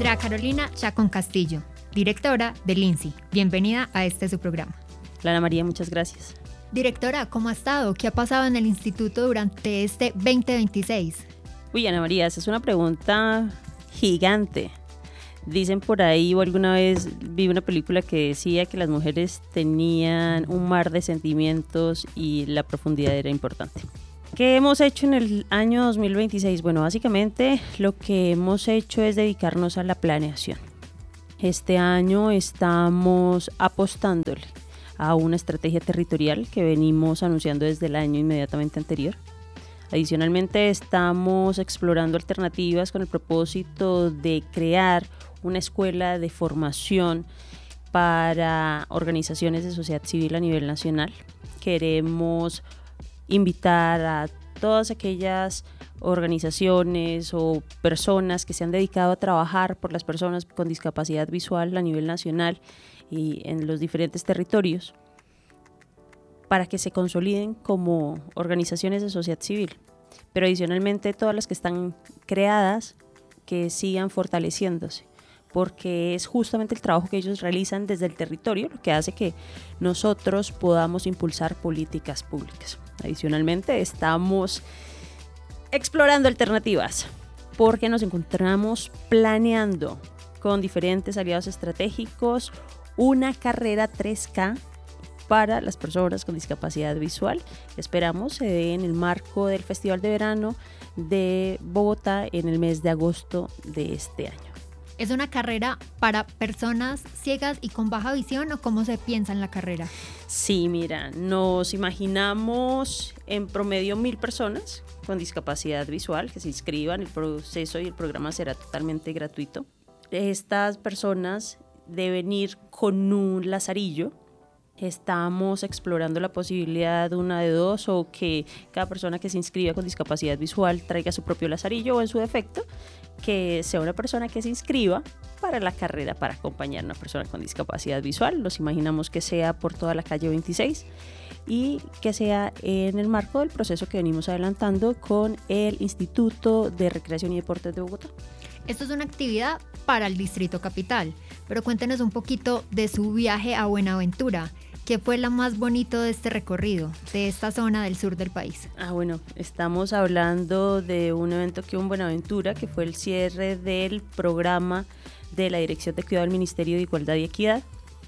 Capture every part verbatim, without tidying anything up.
Andrea Carolina Chacón Castillo, directora del I N S I. Bienvenida a este su programa. Ana María, muchas gracias. Directora, ¿cómo ha estado? ¿Qué ha pasado en el instituto durante este veinte veintiséis? Uy, Ana María, esa es una pregunta gigante. Dicen por ahí, o alguna vez vi una película que decía que las mujeres tenían un mar de sentimientos y la profundidad era importante. ¿Qué hemos hecho en el año dos mil veintiséis? Bueno, básicamente lo que hemos hecho es dedicarnos a la planeación. Este año estamos apostándole a una estrategia territorial que venimos anunciando desde el año inmediatamente anterior. Adicionalmente, estamos explorando alternativas con el propósito de crear una escuela de formación para organizaciones de sociedad civil a nivel nacional. Queremos invitar a todas aquellas organizaciones o personas que se han dedicado a trabajar por las personas con discapacidad visual a nivel nacional y en los diferentes territorios para que se consoliden como organizaciones de sociedad civil, pero adicionalmente todas las que están creadas que sigan fortaleciéndose, porque es justamente el trabajo que ellos realizan desde el territorio lo que hace que nosotros podamos impulsar políticas públicas. Adicionalmente estamos explorando alternativas porque nos encontramos planeando con diferentes aliados estratégicos una carrera tres K para las personas con discapacidad visual. Esperamos se dé en el marco del Festival de Verano de Bogotá en el mes de agosto de este año. ¿Es una carrera para personas ciegas y con baja visión o cómo se piensa en la carrera? Sí, mira, nos imaginamos en promedio mil personas con discapacidad visual que se inscriban. El proceso y el programa será totalmente gratuito. Estas personas deben ir con un lazarillo. Estamos explorando la posibilidad de una de dos o que cada persona que se inscriba con discapacidad visual traiga su propio lazarillo o en su defecto que sea una persona que se inscriba para la carrera para acompañar a una persona con discapacidad visual. Nos imaginamos que sea por toda la calle veintiséis y que sea en el marco del proceso que venimos adelantando con el Instituto de Recreación y Deportes de Bogotá. Esto es una actividad para el Distrito Capital, pero cuéntenos un poquito de su viaje a Buenaventura. ¿Qué fue lo más bonito de este recorrido, de esta zona del sur del país? Ah, bueno, estamos hablando de un evento que hubo en Buenaventura, que fue el cierre del programa de la Dirección de Cuidado del Ministerio de Igualdad y Equidad,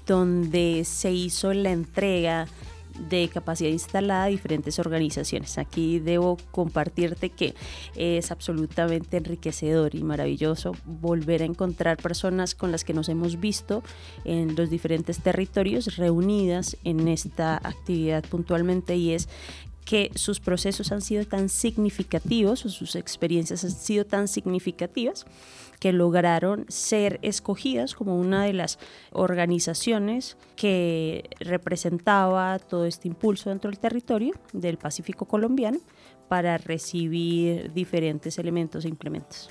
donde se hizo la entrega de capacidad instalada a diferentes organizaciones. Aquí debo compartirte que es absolutamente enriquecedor y maravilloso volver a encontrar personas con las que nos hemos visto en los diferentes territorios reunidas en esta actividad puntualmente, y es que sus procesos han sido tan significativos o sus experiencias han sido tan significativas que lograron ser escogidas como una de las organizaciones que representaba todo este impulso dentro del territorio del Pacífico colombiano para recibir diferentes elementos e implementos.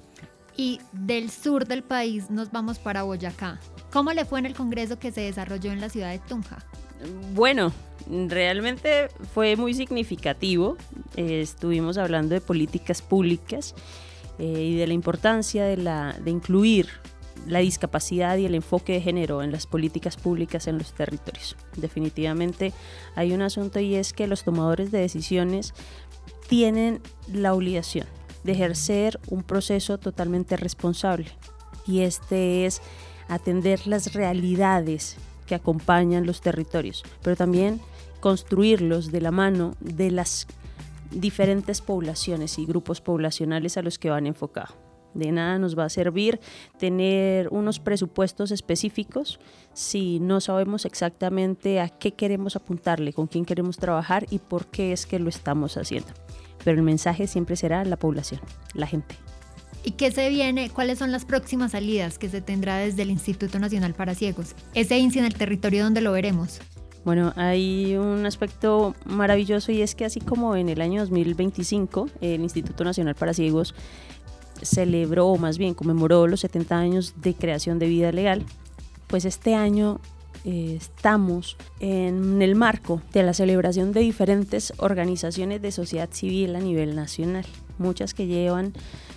Y del sur del país nos vamos para Boyacá. ¿Cómo le fue en el congreso que se desarrolló en la ciudad de Tunja? Bueno, realmente fue muy significativo. Eh, estuvimos hablando de políticas públicas eh, y de la importancia de, la, de incluir la discapacidad y el enfoque de género en las políticas públicas en los territorios. Definitivamente hay un asunto, y es que los tomadores de decisiones tienen la obligación de ejercer un proceso totalmente responsable, y este es atender las realidades que acompañan los territorios, pero también construirlos de la mano de las diferentes poblaciones y grupos poblacionales a los que van enfocados. De nada nos va a servir tener unos presupuestos específicos si no sabemos exactamente a qué queremos apuntarle, con quién queremos trabajar y por qué es que lo estamos haciendo. Pero el mensaje siempre será la población, la gente. ¿Y qué se viene? ¿Cuáles son las próximas salidas que se tendrá desde el Instituto Nacional para Ciegos? Ese I N S I en el territorio, ¿dónde lo veremos? Bueno, hay un aspecto maravilloso, y es que así como en el año dos mil veinticinco el Instituto Nacional para Ciegos celebró, o más bien conmemoró los setenta años de creación de vida legal, pues este año eh, estamos en el marco de la celebración de diferentes organizaciones de sociedad civil a nivel nacional, muchas que llevan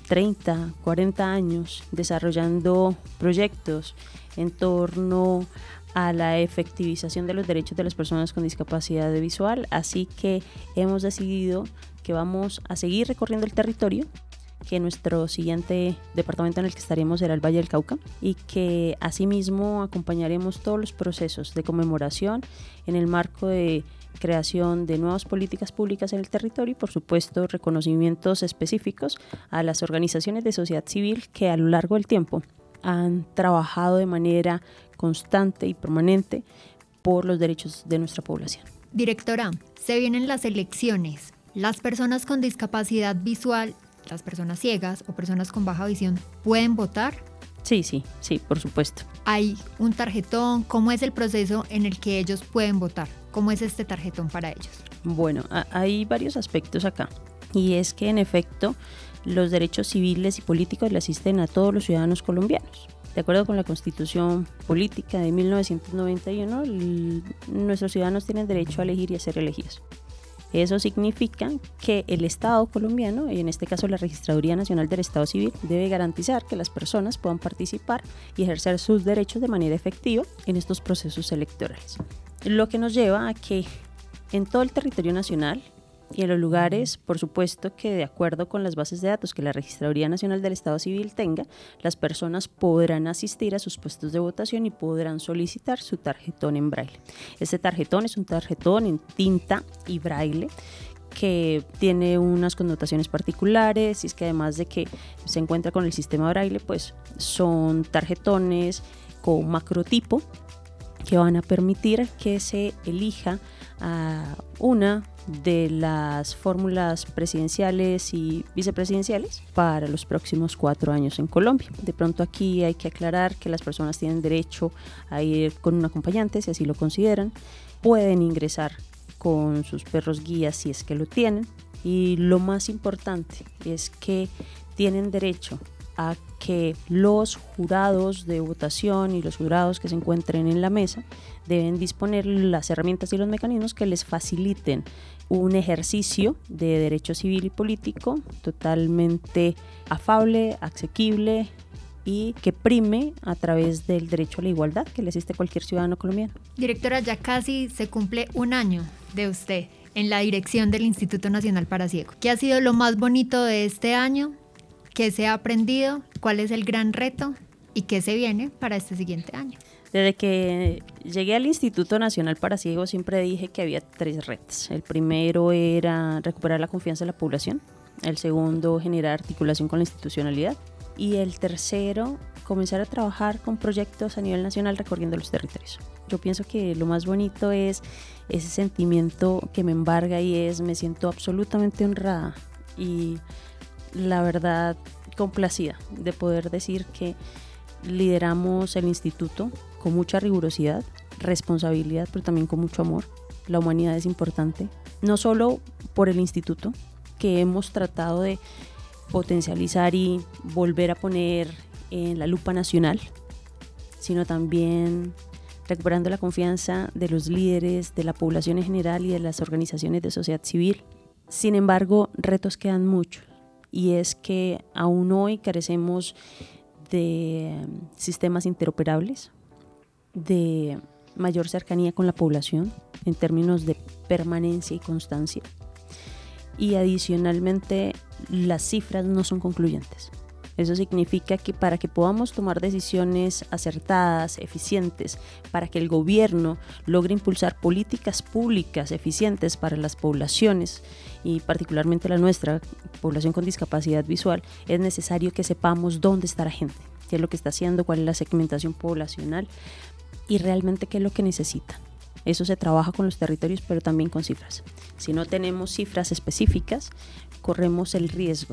treinta, cuarenta años desarrollando proyectos en torno a la efectivización de los derechos de las personas con discapacidad visual, así que hemos decidido que vamos a seguir recorriendo el territorio, que nuestro siguiente departamento en el que estaremos será el Valle del Cauca y que asimismo acompañaremos todos los procesos de conmemoración en el marco de creación de nuevas políticas públicas en el territorio y por supuesto reconocimientos específicos a las organizaciones de sociedad civil que a lo largo del tiempo han trabajado de manera constante y permanente por los derechos de nuestra población. Directora, se vienen las elecciones. Las personas con discapacidad visual, las personas ciegas o personas con baja visión, ¿pueden votar? Sí, sí, sí, por supuesto. ¿Hay un tarjetón? ¿Cómo es el proceso en el que ellos pueden votar? ¿Cómo es este tarjetón para ellos? Bueno, hay varios aspectos acá y es que en efecto los derechos civiles y políticos le asisten a todos los ciudadanos colombianos. De acuerdo con la Constitución Política de mil novecientos noventa y uno, l- nuestros ciudadanos tienen derecho a elegir y a ser elegidos. Eso significa que el Estado colombiano, y en este caso la Registraduría Nacional del Estado Civil, debe garantizar que las personas puedan participar y ejercer sus derechos de manera efectiva en estos procesos electorales. Lo que nos lleva a que en todo el territorio nacional y en los lugares, por supuesto que de acuerdo con las bases de datos que la Registraduría Nacional del Estado Civil tenga, las personas podrán asistir a sus puestos de votación y podrán solicitar su tarjetón en braille. Este tarjetón es un tarjetón en tinta y braille que tiene unas connotaciones particulares y es que además de que se encuentra con el sistema braille, pues son tarjetones con macrotipo que van a permitir que se elija a una de las fórmulas presidenciales y vicepresidenciales para los próximos cuatro años en Colombia. De pronto aquí hay que aclarar que las personas tienen derecho a ir con un acompañante si así lo consideran, pueden ingresar con sus perros guías si es que lo tienen y lo más importante es que tienen derecho a que los jurados de votación y los jurados que se encuentren en la mesa deben disponer las herramientas y los mecanismos que les faciliten un ejercicio de derecho civil y político totalmente afable, asequible y que prime a través del derecho a la igualdad que le asiste a cualquier ciudadano colombiano. Directora, ya casi se cumple un año de usted en la dirección del Instituto Nacional para Ciegos. ¿Qué ha sido lo más bonito de este año? ¿Qué se ha aprendido? ¿Cuál es el gran reto? ¿Y qué se viene para este siguiente año? Desde que llegué al Instituto Nacional para Ciegos siempre dije que había tres retos. El primero era recuperar la confianza de la población, el segundo generar articulación con la institucionalidad y el tercero comenzar a trabajar con proyectos a nivel nacional recorriendo los territorios. Yo pienso que lo más bonito es ese sentimiento que me embarga y es me siento absolutamente honrada y la verdad complacida de poder decir que lideramos el instituto con mucha rigurosidad, responsabilidad, pero también con mucho amor. La humanidad es importante, no solo por el instituto, que hemos tratado de potencializar y volver a poner en la lupa nacional, sino también recuperando la confianza de los líderes, de la población en general y de las organizaciones de sociedad civil. Sin embargo, retos quedan muchos. Y es que aún hoy carecemos de sistemas interoperables, de mayor cercanía con la población en términos de permanencia y constancia. Y adicionalmente, las cifras no son concluyentes. Eso significa que para que podamos tomar decisiones acertadas, eficientes, para que el gobierno logre impulsar políticas públicas eficientes para las poblaciones y particularmente la nuestra, población con discapacidad visual, es necesario que sepamos dónde está la gente, qué es lo que está haciendo, cuál es la segmentación poblacional y realmente qué es lo que necesitan. Eso se trabaja con los territorios, pero también con cifras. Si no tenemos cifras específicas, corremos el riesgo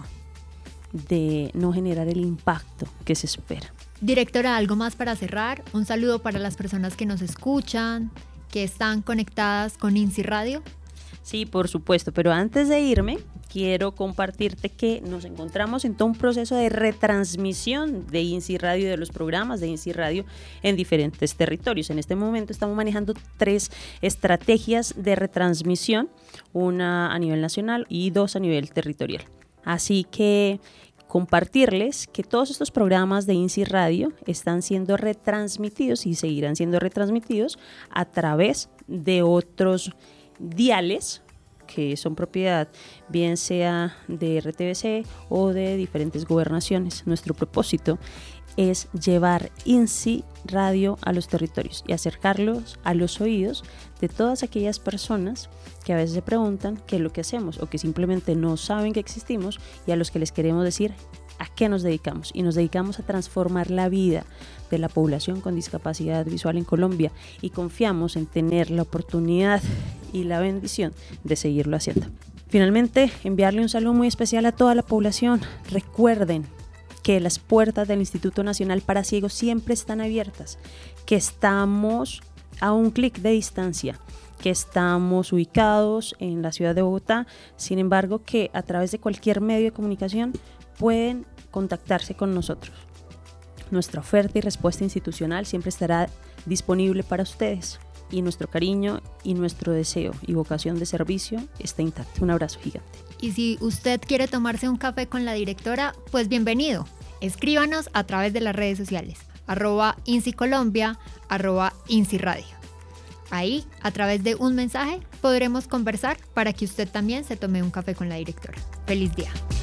de no generar el impacto que se espera. Directora, algo más para cerrar. Un saludo para las personas que nos escuchan, que están conectadas con INSI Radio. Sí, por supuesto, pero antes de irme, quiero compartirte que nos encontramos en todo un proceso de retransmisión de INSI Radio y de los programas de INSI Radio en diferentes territorios. En este momento estamos manejando tres estrategias de retransmisión, una a nivel nacional y dos a nivel territorial. Así que compartirles que todos estos programas de INSI Radio están siendo retransmitidos y seguirán siendo retransmitidos a través de otros diales que son propiedad bien sea de R T V C o de diferentes gobernaciones. Nuestro propósito es llevar INSI Radio a los territorios y acercarlos a los oídos de todas aquellas personas que a veces se preguntan qué es lo que hacemos o que simplemente no saben que existimos, y a los que les queremos decir a qué nos dedicamos. Y nos dedicamos a transformar la vida de la población con discapacidad visual en Colombia, y confiamos en tener la oportunidad y la bendición de seguirlo haciendo. Finalmente, enviarle un saludo muy especial a toda la población. Recuerden que las puertas del Instituto Nacional para Ciegos siempre están abiertas, que estamos a un clic de distancia, que estamos ubicados en la ciudad de Bogotá, sin embargo que a través de cualquier medio de comunicación pueden contactarse con nosotros. Nuestra oferta y respuesta institucional siempre estará disponible para ustedes, y nuestro cariño y nuestro deseo y vocación de servicio está intacto. Un abrazo gigante. Y si usted quiere tomarse un café con la directora, pues bienvenido. Escríbanos a través de las redes sociales, arroba INSI Colombia, arroba INSI Radio. Ahí, a través de un mensaje, podremos conversar para que usted también se tome un café con la directora. ¡Feliz día!